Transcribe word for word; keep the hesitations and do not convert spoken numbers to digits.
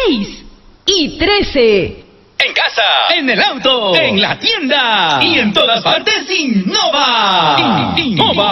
seis y trece. En casa, en el auto, en la tienda y en todas partes Innova. Innova.